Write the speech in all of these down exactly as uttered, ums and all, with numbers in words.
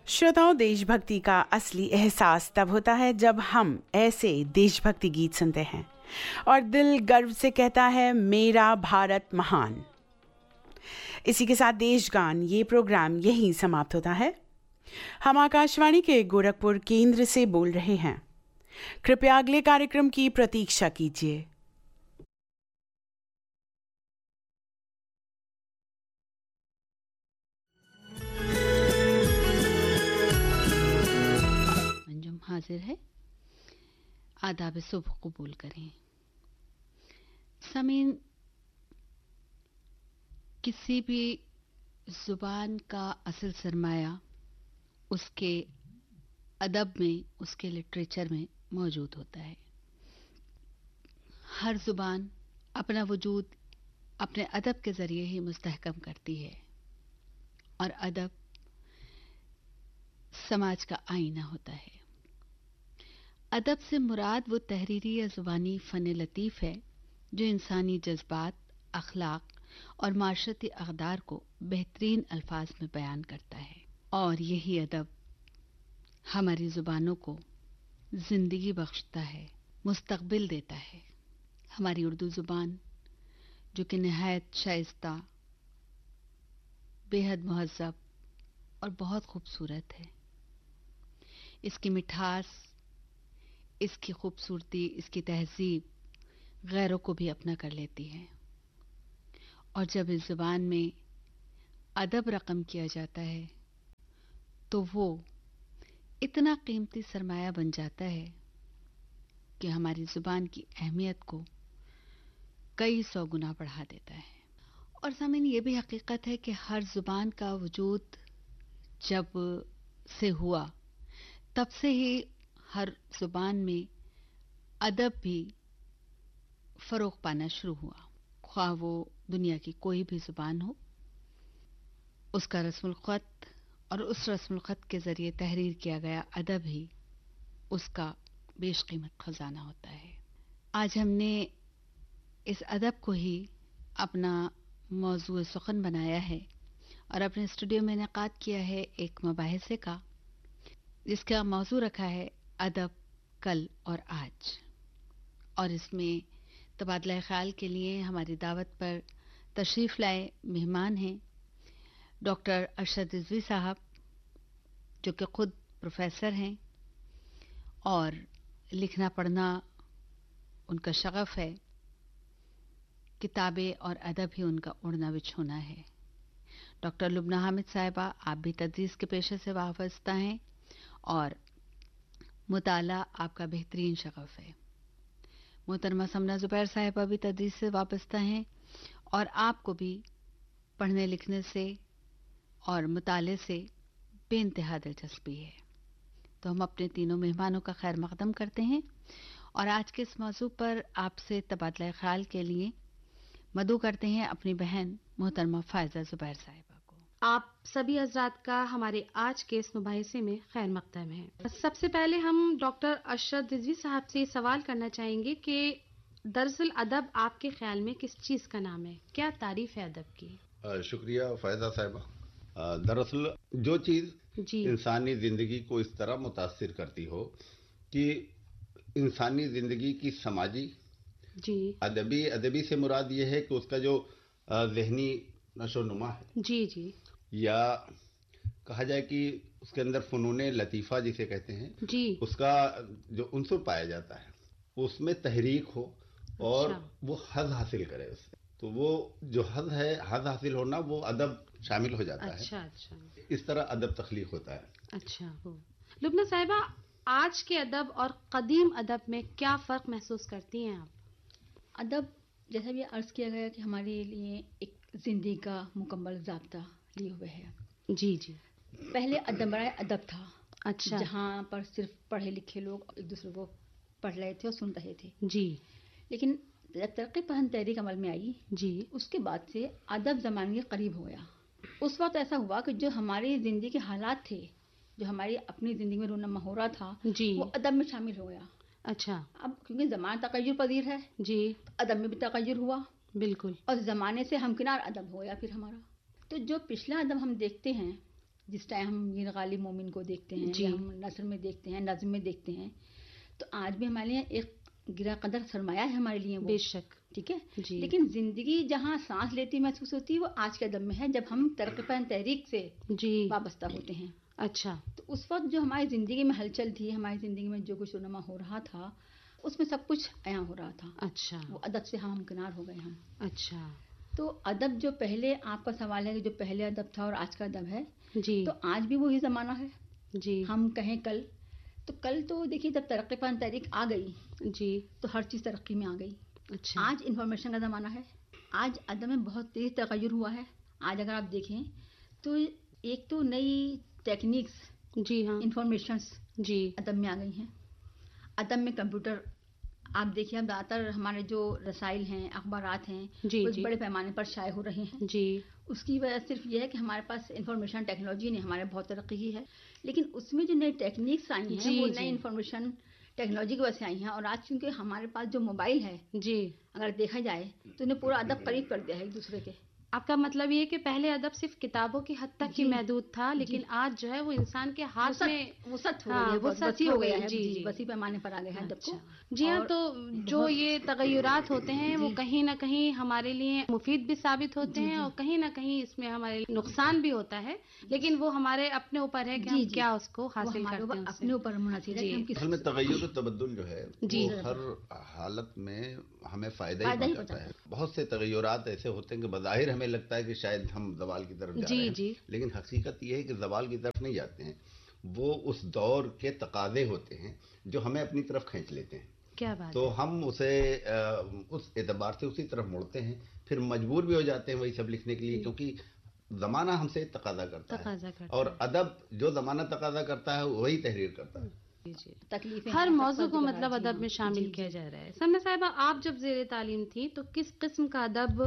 श्रोताओं, देशभक्ति का असली एहसास तब होता है जब हम ऐसे देशभक्ति गीत सुनते हैं और दिल गर्व से कहता है मेरा भारत महान। इसी के साथ देशगान ये प्रोग्राम यहीं समाप्त होता है। हम आकाशवाणी के गोरखपुर केंद्र से बोल रहे हैं। कृपया अगले कार्यक्रम की प्रतीक्षा कीजिए। हाजिर है, आदाब सुबह कबूल करें। समीन, किसी भी ज़ुबान का असल सरमाया उसके अदब में, उसके लिटरेचर में मौजूद होता है। हर ज़ुबान अपना वजूद अपने अदब के ज़रिए ही मुस्तहकम करती है और अदब समाज का आईना होता है। अदब से मुराद वो तहरीरी या ज़ुबानी फ़न लतीफ़ है जो इंसानी जज्बात, अखलाक और माशरती अक़दार को बेहतरीन अल्फाज में बयान करता है। और यही अदब हमारी ज़ुबानों को ज़िंदगी बख्शता है, मुस्तक़बिल देता है। हमारी उर्दू ज़ुबान जो कि नहायत शाइस्ता, बेहद मुहज़्ज़ब और बहुत खूबसूरत है। इसकी मिठास, इसकी खूबसूरती, इसकी तहज़ीब गैरों को भी अपना कर लेती है। और जब इस ज़ुबान में अदब रक़म किया जाता है तो वो इतना कीमती सरमाया बन जाता है कि हमारी ज़ुबान की अहमियत को कई सौ गुना बढ़ा देता है। और सामीन, ये भी हकीकत है कि हर ज़ुबान का वजूद जब से हुआ तब से ही हर ज़ुबान में अदब भी फ़रोग़ पाना शुरू हुआ। ख्वाह वो दुनिया की कोई भी ज़ुबान हो, उसका रस्मुल ख़त और उस रस्मुल ख़त के ज़रिए तहरीर किया गया अदब ही उसका बेशकीमत ख़ज़ाना होता है। आज हमने इस अदब को ही अपना मौज़ू सुख़न बनाया है और अपने स्टूडियो में इनेक़ाद किया है एक मबाहिसे का, जिसका मौज़ू रखा है अदब कल और आज। और इसमें तबादला ख़्याल के लिए हमारी दावत पर तशरीफ़ लाए मेहमान हैं डॉक्टर अरशद रिज़वी साहब, जो कि ख़ुद प्रोफेसर हैं और लिखना पढ़ना उनका शग़फ़ है। किताबें और अदब ही उनका उड़ना बिछोना है। डॉक्टर लुबना हामिद साहिबा, आप भी तदरीस के पेशे से वाबस्ता हैं और मुताला आपका बेहतरीन शग़फ़ है। मोहतरमा समना ज़ुबैर साहिबा भी तदरीस से वाबस्ता हैं और आपको भी पढ़ने लिखने से और मुताले से बेइंतहा दिलचस्पी है। तो हम अपने तीनों मेहमानों का खैर मक़दम करते हैं और आज के इस मौज़ू पर आपसे तबादला ख़्याल के लिए मदऊ करते हैं अपनी बहन मोहतरमा फ़ायज़ा ज़ुबैर साहिबा को। आप सभी हज़रात का हमारे आज के इस मुबाहिसे में खैर मक़दम है। सबसे पहले हम डॉक्टर अरशद रिज़वी साहब से सवाल करना चाहेंगे कि दरअसल अदब आपके ख्याल में किस चीज़ का नाम है? क्या तारीफ़ है अदब की? शुक्रिया फ़ायज़ा साहिबा। दरअसल जो चीज़ इंसानी ज़िंदगी को इस तरह मुतासिर करती हो कि इंसानी ज़िंदगी की समाजी जी अदबी अदबी से मुराद ये है कि उसका जो ज़हनी नशो नुमा है जी जी या कहा जाए कि उसके अंदर फ़नूने लतीफ़ा जिसे कहते हैं जी उसका जो उनसुर पाया जाता है उसमें तहरीक हो और अच्छा। वो हज़ हासिल करे उससे, तो वो जो हज़ है, हज़ हासिल होना, वो अदब शामिल हो जाता अच्छा, है। अच्छा इस तरह अदब तख्लीक होता है। अच्छा हो। लुबना साहिबा, आज के अदब और कदीम अदब में क्या फ़र्क महसूस करती हैं आप? अदब, जैसा भी अर्ज़ किया गया कि हमारे लिए एक ज़िंदगी का मुकम्मल ज़ाब्ता लिए हुए है। जी जी पहले अदब बड़ा अदब था, अच्छा, जहाँ पर सिर्फ पढ़े लिखे लोग एक दूसरे को पढ़ रहे थे और सुन रहे थे। जी लेकिन जब तरक्की पसंद तहरीक अमल में आई जी उसके बाद से अदब ज़माने के करीब हो गया। उस वक्त ऐसा हुआ कि जो हमारी ज़िंदगी के हालात थे, जो हमारी अपनी ज़िंदगी में रोनमा हो रहा था, जी वो अदब में शामिल हो गया। अच्छा अब क्योंकि ज़माना तग़य्युर पज़ीर है, जी तो अदब में भी तग़य्युर हुआ बिल्कुल। और ज़माने से हमकिनार अदब हो गया फिर हमारा। तो जो पिछला अदब हम देखते हैं جس ٹائم ہم میر غالب مومن کو دیکھتے ہیں یا ہم نثر میں دیکھتے ہیں، نظم میں دیکھتے ہیں، تو آج بھی ہمارے لیے ایک گرا قدر سرمایہ ہے ہمارے لیے وہ، بے شک، ٹھیک ہے. لیکن زندگی جہاں سانس لیتی محسوس ہوتی ہے وہ آج کے ادب میں ہے، جب ہم ترقی پسند تحریک سے جی وابستہ ہوتے ہیں. اچھا. تو اس وقت جو ہماری زندگی میں ہلچل تھی، ہماری زندگی میں جو کچھ رونما ہو رہا تھا، اس میں سب کچھ عیاں ہو رہا تھا. اچھا. وہ ادب سے ہم کنار ہو گئے ہم. اچھا. تو ادب جو پہلے، آپ کا سوال ہے کہ جو پہلے ادب تھا اور آج کا ادب ہے، جی تو آج بھی وہی زمانہ ہے. جی. ہم کہیں کل، تو کل تو دیکھیے جب ترقی پسند تحریک آ گئی جی تو ہر چیز ترقی میں آ گئی. اچھا. آج انفارمیشن کا زمانہ ہے. آج ادب میں بہت تیز تغیر ہوا ہے. آج اگر آپ دیکھیں تو ایک تو نئی ٹیکنیکس، جی ہاں، انفارمیشنس جی ادب میں آ گئی ہیں. ادب میں کمپیوٹر، آپ دیکھیے اب زیادہ تر ہمارے جو رسائل ہیں، اخبارات ہیں، جی وہ جی بڑے پیمانے پر شائع ہو رہے ہیں. جی. اس کی وجہ صرف یہ ہے کہ ہمارے پاس انفارمیشن ٹیکنالوجی نے ہمارے بہت ترقی کی ہے. لیکن اس میں جو نئی ٹیکنیکس آئی ہیں جی وہ جی نئی انفارمیشن ٹیکنالوجی کی وجہ سے آئی ہیں. اور آج کیونکہ ہمارے پاس جو موبائل ہے، جی اگر دیکھا جائے تو انہیں پورا ادب قریب کر دیا ہے ایک دوسرے کے. آپ کا مطلب یہ کہ پہلے ادب صرف کتابوں کی حد تک ہی جی محدود تھا، لیکن جی آج جو ہے وہ انسان کے ہاتھ میں وسعت ہو ہاں، گئی ہے، بہت وسعت وسیع ہو گیا گئی. ہے. جی جی جی وسیع پیمانے پر آ گیا ہے ادب کو. اچھا. جی ہاں، اور تو جو بہت- یہ تغیرات ہوتے ہیں وہ جی. کہیں نہ کہیں ہمارے لیے مفید بھی ثابت ہوتے جی ہیں جی. اور کہیں نہ کہیں اس میں ہمارے لیے نقصان بھی ہوتا ہے، لیکن وہ ہمارے اپنے اوپر ہے کہ جی ہم جی. کیا اس کو وہ حاصل ہمارے کرتے ہیں اوپر اس سے. اپنے اوپر منحصر ہے جی. کہ ہم کس اصل میں تغیر و تبدل جو ہے جی. وہ ہر حالت میں ہمیں فائدہ ہی فائدہ ہی پہنچاتا پہنچاتا ہے. بہت سے تغیرات ایسے ہوتے ہیں کہ بظاہر ہمیں لگتا ہے کہ شاید ہم زوال کی طرف جا جی رہے ہیں، جی. لیکن حقیقت یہ ہے کہ زوال کی طرف نہیں جاتے ہیں. وہ اس دور کے تقاضے ہوتے ہیں جو ہمیں اپنی طرف کھینچ لیتے ہیں. کیا بات تو ہے. ہم اسے اس اعتبار سے اسی طرف مڑتے ہیں، پھر مجبور بھی ہو جاتے ہیں وہی سب لکھنے کے لیے، کیونکہ زمانہ ہم سے تقاضا کرتا تقاضا ہے کرتا اور ہے. ادب جو زمانہ تقاضا کرتا ہے وہی تحریر کرتا ہے. جی جی. تکلیفیں ہر ہیں، موضوع سب کو کا مطلب ذکر ہے. ادب میں جی شامل ہاں. کیا جی جا رہا ہے. سمنا صاحبہ، آپ جب زیر تعلیم تھی تو کس قسم کا ادب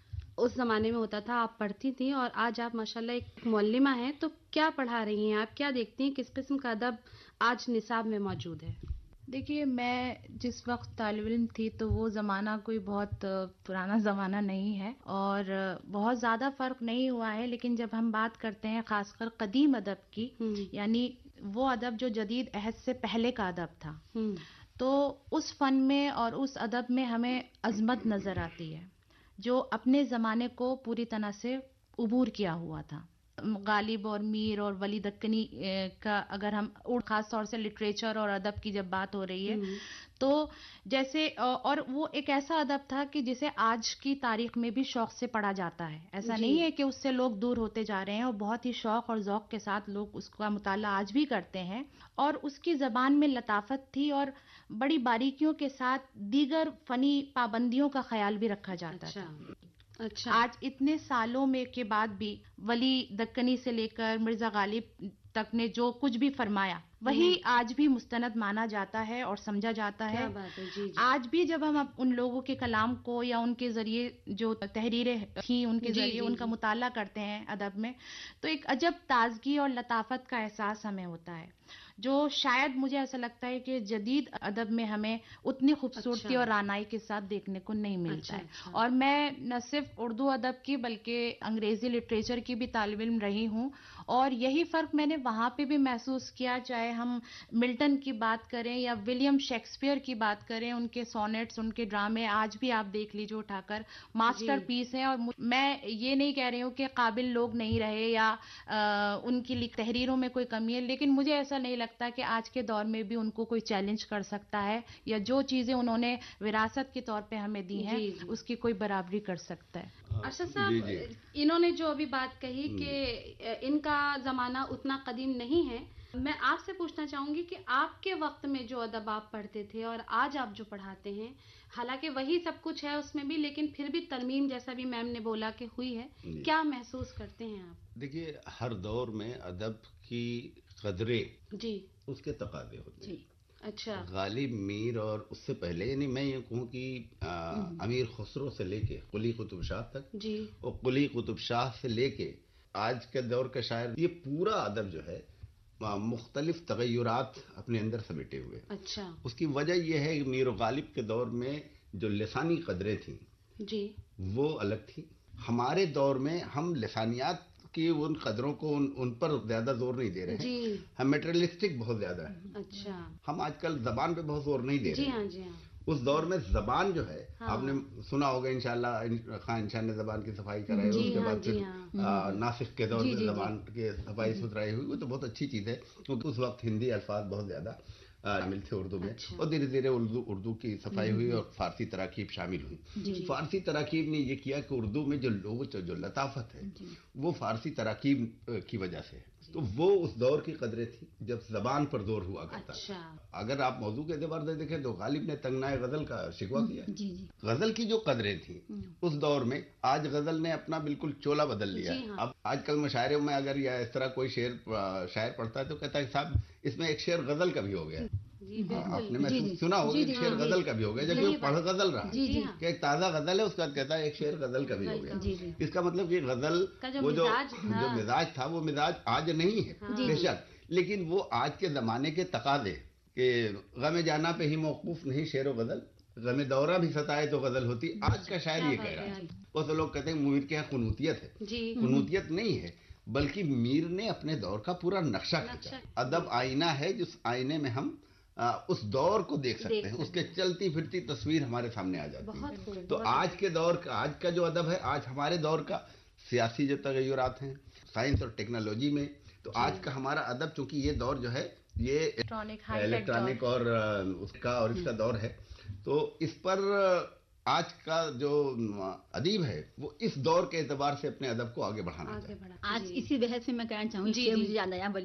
اس زمانے میں ہوتا تھا؟ آپ پڑھتی تھیں اور آج آپ ماشاءاللہ ایک معلمہ ہیں، تو کیا پڑھا رہی ہیں آپ؟ کیا دیکھتی ہیں کس قسم کا ادب آج نصاب میں موجود ہے؟ دیکھیے، میں جس وقت طالب علم تھی تو وہ زمانہ کوئی بہت پرانا زمانہ نہیں ہے اور بہت زیادہ فرق نہیں ہوا ہے. لیکن جب ہم بات کرتے ہیں خاص کر قدیم ادب کی، یعنی وہ ادب جو جدید عہد سے پہلے کا ادب تھا، تو اس فن میں اور اس ادب میں ہمیں عظمت نظر آتی ہے جو اپنے زمانے کو پوری طرح سے عبور کیا ہوا تھا. غالب اور میر اور ولی دکنی کا اگر ہم خاص طور سے لٹریچر اور ادب کی جب بات ہو رہی ہے تو جیسے، اور وہ ایک ایسا ادب تھا کہ جسے آج کی تاریخ میں بھی شوق سے پڑھا جاتا ہے. ایسا نہیں ہے کہ اس سے لوگ دور ہوتے جا رہے ہیں، اور بہت ہی شوق اور ذوق کے ساتھ لوگ اس کا مطالعہ آج بھی کرتے ہیں. اور اس کی زبان میں لطافت تھی اور بڑی باریکیوں کے ساتھ دیگر فنی پابندیوں کا خیال بھی رکھا جاتا تھا. اچھا. آج اتنے سالوں میں کے بعد بھی ولی دکنی سے لے کر مرزا غالب تک نے جو کچھ بھی فرمایا وہی آج بھی مستند مانا جاتا ہے اور سمجھا جاتا ہے. آج بھی جب ہم ان لوگوں کے کلام کو یا ان کے ذریعے جو تحریریں تھیں ان کے ذریعے ان کا مطالعہ کرتے ہیں ادب میں، تو ایک عجب تازگی اور لطافت کا احساس ہمیں ہوتا ہے جو شاید مجھے ایسا لگتا ہے کہ جدید ادب میں ہمیں اتنی خوبصورتی اور رانائی کے ساتھ دیکھنے کو نہیں ملتا ہے. اور میں نہ صرف اردو ادب کی بلکہ انگریزی لٹریچر کی بھی طالب علم رہی ہوں، اور یہی فرق میں نے وہاں پہ بھی محسوس کیا، چاہے ہم ملٹن کی بات کریں یا ولیم شیکسپیئر کی بات کریں. ان کے سونیٹس، ان کے ڈرامے آج بھی آپ دیکھ لیجیے اٹھا کر، ماسٹر پیس ہیں. اور میں یہ نہیں کہہ رہی ہوں کہ قابل لوگ نہیں رہے یا ان کی تحریروں میں کوئی کمی ہے، لیکن مجھے ایسا نہیں لگتا کہ آج کے دور میں بھی ان کو کوئی چیلنج کر سکتا ہے یا جو چیزیں انہوں نے وراثت کے طور پہ ہمیں دی ہیں اس کی کوئی برابری کر سکتا ہے. ارشد صاحب، انہوں نے جو ابھی بات کہی کہ ان کا زمانہ اتنا قدیم نہیں ہے، میں آپ سے پوچھنا چاہوں گی کہ آپ کے وقت میں جو ادب آپ پڑھتے تھے اور آج آپ جو پڑھاتے ہیں، حالانکہ وہی سب کچھ ہے اس میں بھی، لیکن پھر بھی ترمیم جیسا بھی میم نے بولا کہ ہوئی ہے، کیا محسوس کرتے ہیں آپ؟ دیکھیے، ہر دور میں ادب کی قدریں جی اس کے تقاضے ہوتے ہیں. اچھا. غالب، میر اور اس سے پہلے، یعنی میں یہ کہوں کہ امیر خسرو سے لے کے قلی قطب شاہ تک، جی اور قلی قطب شاہ سے لے کے آج کے دور کا شاعر، یہ پورا ادب جو ہے مختلف تغیرات اپنے اندر سمیٹے ہوئے. اچھا. اس کی وجہ یہ ہے کہ میر و غالب کے دور میں جو لسانی قدریں تھیں جی وہ الگ تھی. ہمارے دور میں ہم لسانیات کی ان قدروں کو ان, ان پر زیادہ زور نہیں دے رہے ہیں. ہم میٹریلسٹک بہت زیادہ ہیں. اچھا. ہم آج کل زبان پہ بہت زور نہیں دے رہے. جی ہاں جی ہاں. اس دور میں زبان جو ہے آپ نے سنا ہوگا انشاءاللہ خان شاہ نے زبان کی صفائی کرائی, اس کے بعد پھر ناسخ کے دور میں زبان کی صفائی ستھرائی ہوئی. وہ تو بہت اچھی چیز ہے کیونکہ اس وقت ہندی الفاظ بہت زیادہ شامل تھے اردو میں, اور دھیرے دھیرے اردو اردو کی صفائی ہوئی اور فارسی تراکیب شامل ہوئی. فارسی تراکیب نے یہ کیا کہ اردو میں جو لغت جو لطافت ہے وہ فارسی تراکیب کی وجہ سے ہے. تو وہ اس دور کی قدریں تھی جب زبان پر زور ہوا کرتا تھا. اگر آپ موضوع کے اعتبار سے دیکھیں تو غالب نے تنگنائے غزل کا شکوہ کیا. غزل کی جو قدریں تھیں اس دور میں, آج غزل نے اپنا بالکل چولا بدل لیا. اب آج کل مشاعروں میں اگر یا اس طرح کوئی شعر شاعر پڑھتا ہے تو کہتا ہے صاحب اس میں ایک شعر غزل کا بھی ہو گیا. آپ نے سنا ہوگا ایک شعر غزل کا بھی ہو گیا, جبکہ وہ پڑھ غزل رہا کہ ایک تازہ غزل ہے, اس کا کہتا ہے ایک شعر غزل کا بھی ہو گیا. اس کا مطلب کہ غزل وہ جو جو مزاج تھا وہ مزاج آج نہیں ہے بے شک, لیکن وہ آج کے زمانے کے تقاضے کہ غم جانا پہ ہی موقوف نہیں شعر و غزل, غم دورہ بھی ستائے تو غزل ہوتی. آج کا شاعر یہ کہہ رہا ہے. وہ تو لوگ کہتے ہیں میر کے یہاں قنوتیت ہے. قنوتیت نہیں ہے بلکہ میر نے اپنے دور کا پورا نقشہ کھینچا. ادب آئینہ ہے جس آئینے میں ہم اس دور کو دیکھ سکتے ہیں, اس کے چلتی پھرتی تصویر ہمارے سامنے آ جاتی ہے. تو آج کے دور کا آج کا جو ادب ہے, آج ہمارے دور کا سیاسی جو تغیرات ہیں سائنس اور ٹیکنالوجی میں, تو آج کا ہمارا ادب چونکہ یہ دور جو ہے یہ الیکٹرانک اور اس کا اور اس کا دور ہے, تو اس پر آج کا جو ادیب ہے وہ اس دور کے اعتبار سے اپنے ادب کو آگے بڑھانا چاہتا ہے. آج اسی بحث سے میں کہنا چاہوں گی, مجھے یاد آیا